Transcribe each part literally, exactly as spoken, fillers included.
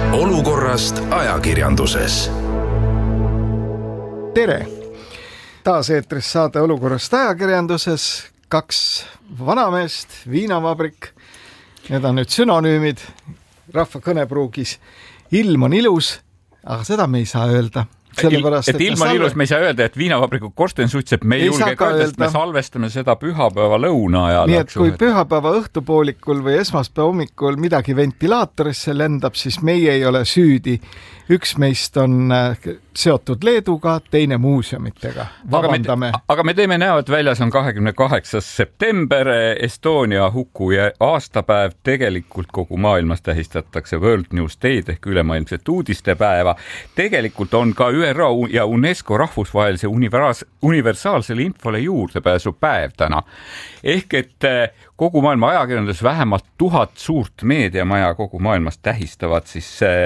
Olukorrast ajakirjanduses. Tere! Taas eetris saade Olukorrast ajakirjanduses. Kaks vanameest, viinavabrik. Need on nüüd sünonüümid rahva kõnepruugis. Ilm on ilus, aga seda me ei saa öelda. Sellepärast, et, et ilma salve... ilus me ei saa öelda, et viinavabriku korsten suitseb, me ei, ei julge ka öelda, me salvestame seda pühapäeva lõuna ajal. Nii et kui pühapäeva õhtupoolikul või esmaspäeva hommikul midagi ventilaatorisse lendab, siis meie ei ole süüdi. Üks meist on seotud Leeduga, teine muuseumitega. Vabandame. Aga me, aga me teeme näo, et väljas on kahekümne kaheksas september, Estonia huku ja aastapäev. Tegelikult kogu maailmas tähistatakse World News Day'd ehk ülemaailmset uudistepäeva. Tegelikult on ka Ü R O ja UNESCO rahvusvahelise universaalsele infole juurdepääsu päev täna. Ehk et kogu maailma ajakirjandus vähemalt tuhat suurt meediamaja kogu maailmas tähistavad siis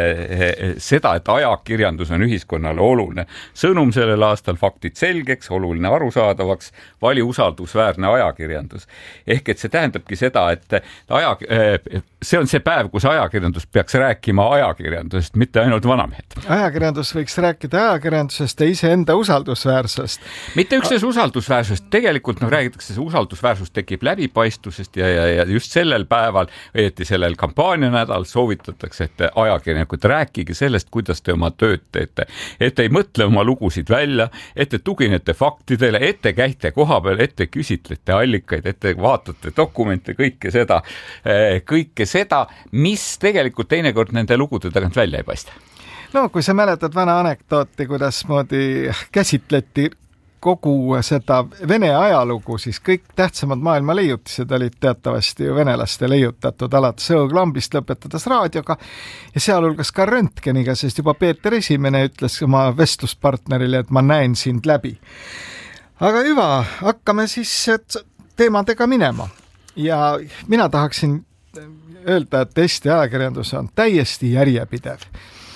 seda, et ajakirjandus on ühiskonnale oluline. Sõnum sellel aastal faktid selgeks, oluline arusaadavaks, vali usaldusväärne ajakirjandus. Ehk et see tähendabki seda, et aja, see on see päev, kus ajakirjandus peaks rääkima ajakirjandusest, mitte ainult vanamehed. Ajakirjandus võiks rääkida ajakirjandusest ja iseenda usaldusväärsest. Mitte üksnes usaldusväärsest, tegelikult no, räägitakse, see usaldusväärsus tekib läbipaistvusest ja, ja, ja just sellel päeval, õieti sellel kampaanianädal soovitatakse, et ajakirjanikud rääkige sellest, kuidas te oma tööd teete. Et ei mõtle oma lugusid välja, et te tuginete faktidele, et te käite koha peal, et te küsitlete allikaid, et te vaatate dokumente, kõike seda, kõike seda, mis tegelikult teinekord nende lugude tagant välja ei paista. No kui sa mäletad vana anekdooti, kuidas moodi käsitleti kogu seda Vene ajalugu, siis kõik tähtsamad maailma leiutised olid teatavasti ju venelaste leiutatud alates õõglambist lõpetades raadioga ja sealhulgas ka röntgeniga, sest juba Peeter Esimene ütles oma vestluspartnerile, et ma näen sind läbi. Aga hüva, hakkame siis teemadega minema ja mina tahaksin öelda, et Eesti ajakirjandus on täiesti järjepidev.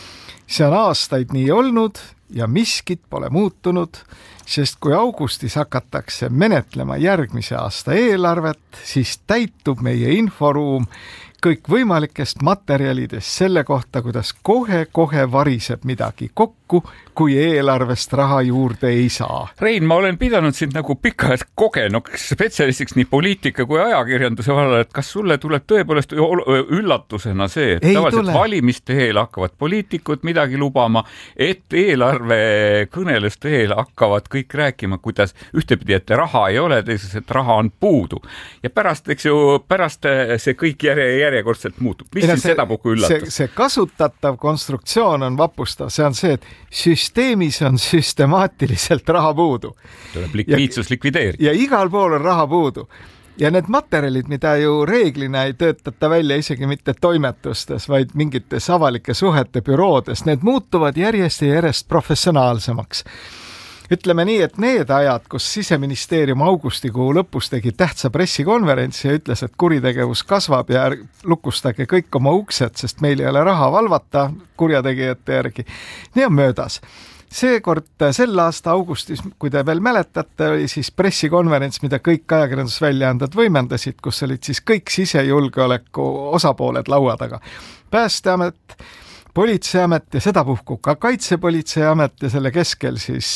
See on aastaid nii olnud ja miskit pole muutunud, sest kui augustis hakatakse menetlema järgmise aasta eelarvet, siis täitub meie inforuum kõik võimalikest materjalidest selle kohta, kuidas kohe-kohe variseb midagi kokku, kui eelarvest raha juurde ei saa. Rein, ma olen pidanud sind nagu pikalt kogenuks spetsialistiks nii poliitika kui ajakirjanduse vallal, et kas sulle tuleb tõepoolest üllatusena see, et ei tavaliselt tule. Valimiste eel hakkavad poliitikud midagi lubama, et eelarve kõneluste eel hakkavad kõik rääkima, kuidas ühtepidi, et raha ei ole, teises, et raha on puudu. Ja pärast, eks ju, pärast see kõik järje, järjekordselt muutub. Mis siin seda puhku üllatus? See, see kasutatav konstruktsioon on vapustav. See on see, et süsteemis on süstemaatiliselt raha puudu. Tuleb likviidsus likvideerida. Ja igal pool on raha puudu. Ja need materjalid, mida ju reeglina ei töötata välja isegi mitte toimetustes, vaid mingites avalike suhete büroodes, need muutuvad järjest ja järjest professionaalsemaks. Ütleme nii, et need ajad, kus Siseministeerium augustikuu lõpus tegi tähtsa pressikonverentsi ja ütles, et kuritegevus kasvab ja lukustage kõik oma uksed, sest meil ei ole raha valvata kurjategijate järgi. Nii on möödas. Seekord sel aasta augustis, kui te veel mäletate, oli siis pressikonverents, mida kõik ajakirjandusväljaanded võimendasid, kus olid siis kõik sisejulgeoleku osapooled laua taga. Päästeamet, Politseiamet ja sedapuhku ka Kaitsepolitseiamet ja selle keskel siis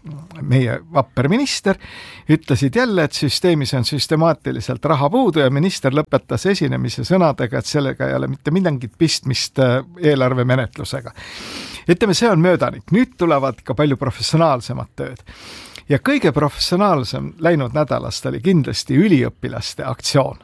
meie vapper minister ütlesid jälle, et süsteemis on süstemaatiliselt raha puudu ja minister lõpetas esinemise sõnadega, et sellega ei ole mitte midangit pistmist eelarve menetlusega. Ütleme, see on möödanik. Nüüd tulevad ka palju professionaalsemad tööd. Ja kõige professionaalsem läinud nädalast oli kindlasti üliõpilaste aktsioon.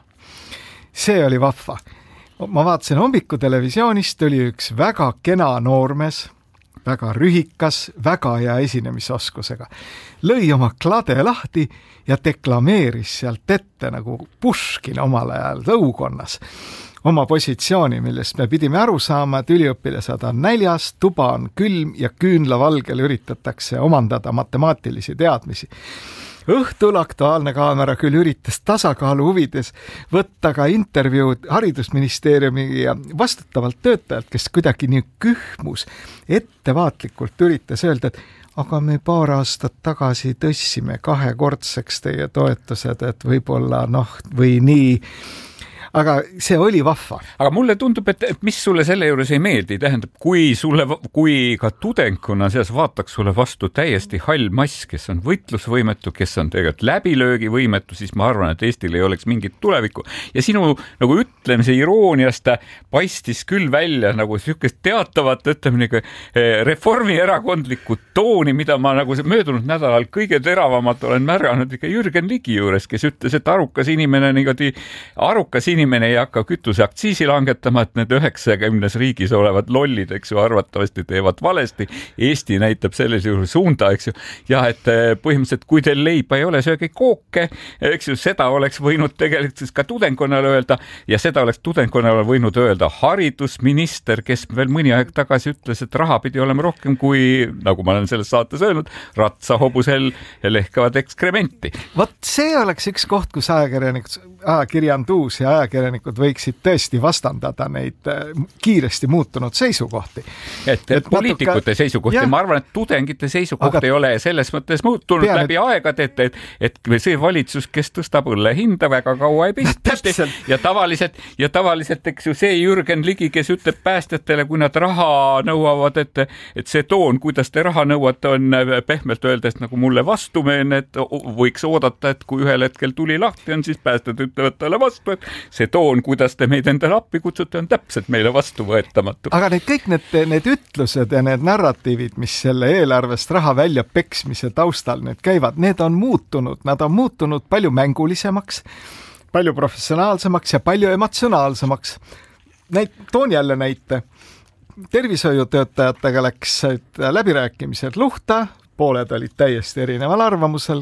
See oli vahva. Ma vaatasin hommiku televisioonist, oli üks väga kena noormees, väga rühikas, väga hea esinemisoskusega. Lõi oma klade lahti ja deklameeris sealt ette nagu Puškin omal ajal tõukonnas oma positsiooni, millest me pidime aru saama, et üliõpilased on näljas, tuba on külm ja küünlavalgel üritatakse omandada matemaatilisi teadmisi. Õhtul Aktuaalne kaamera küll üritas tasakaalu huvides võtta ka intervjuud haridusministeeriumi ja vastutavalt töötajalt, kes kuidagi nii kühmus ettevaatlikult üritas öelda, et aga me paar aastat tagasi tõstsime kahekordseks teie toetused, et võib-olla noh, või nii. aga see oli vahva. Aga mulle tundub, et, et mis sulle selle juures ei meeldi, tähendab, kui sulle, kui ka tudengkonna seas vaataks sulle vastu täiesti hall mass, kes on võitlusvõimetu, kes on tegelikult läbilöögivõimetu, siis ma arvan, et Eestil ei oleks mingit tulevikku. Ja sinu nagu ütlemise irooniast paistis küll välja nagu sihukest teatavat, ütleme nagu reformierakondlikku tooni, mida ma nagu möödunud nädalal kõige teravamalt olen märganud ikka Jürgen Ligi juures, kes ütles, et arukas inimene, niimoodi arukas inimene ei hakka kütuse aktsiisi langetama, et need üheksakümnes riigis olevad lollid, eks ju, arvatavasti teevad valesti. Eesti näitab selles juures suunda, eks ju. Ja et põhimõtteliselt, kui teil leiba ei ole, sööge kooke, eks ju, seda oleks võinud tegelikult ka tudengkonnale öelda ja seda oleks tudengkonnale võinud öelda haridusminister, kes veel mõni aeg tagasi ütles, et raha pidi olema rohkem kui, nagu ma olen selles saates öelnud, ratsahobusel lehkavad ekskrementi. Vot see oleks üks koht, kus ajakirjanikud, ajakirjandus ja ajakirjanikud võiksid tõesti vastandada neid kiiresti muutunud seisukohti. Et, et, et poliitikute natuke... seisukohti, ja. Ma arvan, et tudengite seisukoht aga... ei ole selles mõttes muutunud Pean, läbi et... aegad, et, et, et see valitsus, kes tõstab õlle hinda, väga kaua ei pistati ja tavaliselt, ja tavaliselt, eks ju, see Jürgen Ligi, kes ütleb päästjatele, kui nad raha nõuavad, et, et see toon, kuidas te raha nõuate, on pehmelt öeldes nagu mulle vastumeelne, et võiks oodata, et kui ühel hetkel tuli lahti on, siis päästjad ütlevad talle vastu, et see toon, kuidas te meid endale appi kutsute, on täpselt meile vastuvõetamatu. Aga need kõik need, need ütlused ja need narratiivid, mis selle eelarvest raha välja peksmise taustal need käivad, need on muutunud, nad on muutunud palju mängulisemaks, palju professionaalsemaks ja palju emotsionaalsemaks. Näit, toon jälle näite. Tervishoiutöötajatega läks läbirääkimised luhta, pooled olid täiesti erineval arvamusel,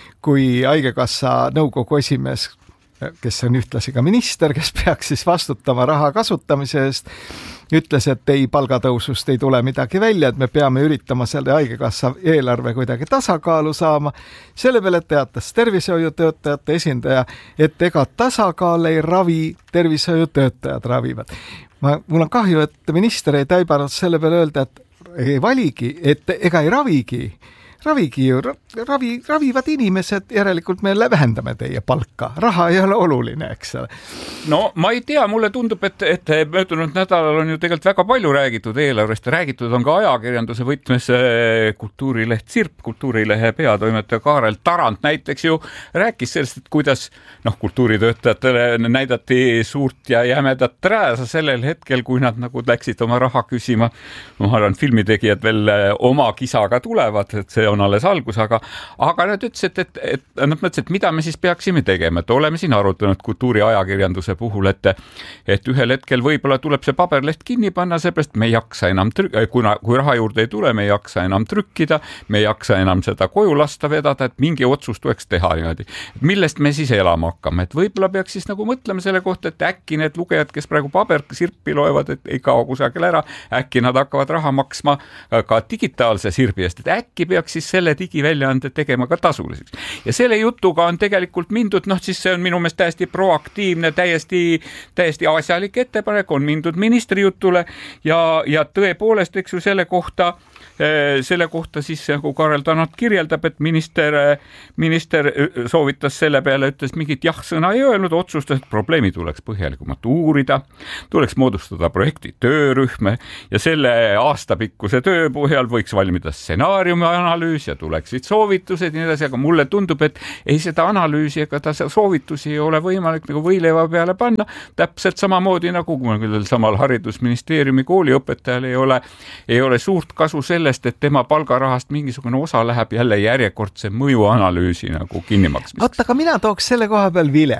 kui Haigekassa nõukogu esimees, kes on ühtlasi ka minister, kes peaks siis vastutama raha kasutamise eest, ütles, et ei, palgatõusust ei tule midagi välja, et me peame üritama selle Haigekassa eelarve kuidagi tasakaalu saama. Selle peale teatas tervishoiutöötajate esindaja, et ega tasakaal ei ravi, tervishoiutöötajad ravivad. Ma, mul on kahju, et minister ei taibanud selle peale öelda, et ei valigi, et ega ei ravigi. Ravigi ju, ravi, ravivad inimesed, järelikult me vähendame teie palka. Raha ei ole oluline, eks ole. No ma ei tea, mulle tundub, et, et möödunud nädalal on ju tegelikult väga palju räägitud eelarvest. Räägitud on ka ajakirjanduse võtmes kultuurileht Sirp, kultuurilehe peatoimetaja Kaarel Tarand näiteks ju rääkis sellest, et kuidas noh, kultuuritöötajatele näidati suurt ja jämedat rääsa sellel hetkel, kui nad nagu läksid oma raha küsima. Ma arvan, filmitegijad veel oma kisaga tulevad, et see on alles algus, aga, aga nad ütlesid, et, et, nad mõtlesid, et mida me siis peaksime tegema, et oleme siin arutanud kultuuriajakirjanduse puhul, et, et ühel hetkel võib-olla tuleb see paberleht kinni panna, seepärast me ei jaksa enam, kuna, kui raha juurde ei tule, me ei jaksa enam trükkida, me ei jaksa enam seda koju lasta vedada, et mingi otsus tuleks teha niimoodi. Millest me siis elama hakkame, et võib-olla peaks siis nagu mõtlema selle kohta, et äkki need lugejad, kes praegu pabersirpi loevad, et ei kao kusagil ära, äkki nad hakkavad raha maksma ka digitaalse sirbi eest, et äkki peaks siis selle digiväljaande tegema ka tasuliseks. Ja selle jutuga on tegelikult mindud, noh siis see on minu meelest täiesti proaktiivne, täiesti, täiesti asjalik ettepanek, on mindud ministri jutule ja, ja tõepoolest, eks ju, selle kohta selle kohta siis, nagu Kaarel Tarand kirjeldab, et minister, minister soovitas selle peale, ütles mingit jah-sõna ei öelnud, otsustas, et probleemi tuleks põhjalikumalt uurida, tuleks moodustada projekti töörühme ja selle aastapikkuse töö põhjal võiks valmida stsenaariumi analüüs ja tuleksid soovitused ja nii edasi, aga mulle tundub, et ei seda analüüsi ega ta soovitusi ei ole võimalik nagu võileiva peale panna, täpselt samamoodi nagu kui samal haridusministeeriumi kooliõpetajal ei ole, ei ole suurt kasu sellest, et tema palgarahast mingisugune osa läheb jälle järjekordse mõjuanalüüsi nagu kinnimaksmiseks. Oot, aga mina tooks selle koha peal vile.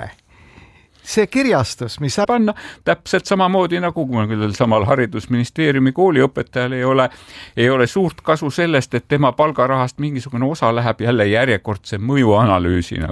See kirjastus, mis saab panna täpselt samamoodi nagu kui samal haridusministeeriumi kooliõpetajal ei ole, ei ole suurt kasu sellest, et tema palgarahast mingisugune osa läheb jälle järjekordse mõjuanalüüsi